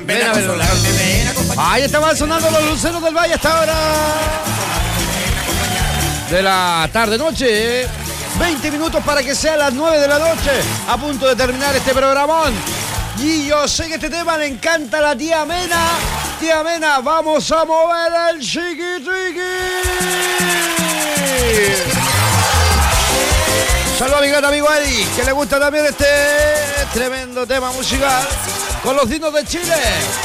Ven a verlo. Ahí estaban sonando los luceros del Valle hasta ahora de la tarde-noche. 20 minutos para que sea las 9 de la noche. A punto de terminar este programón. Y yo sé que este tema le encanta a la tía Mena. Tía Mena, vamos a mover el chiqui-chiqui. Saludos a mi gran amigo Eddie, que le gusta también este tremendo tema musical con los Dinos de Chile.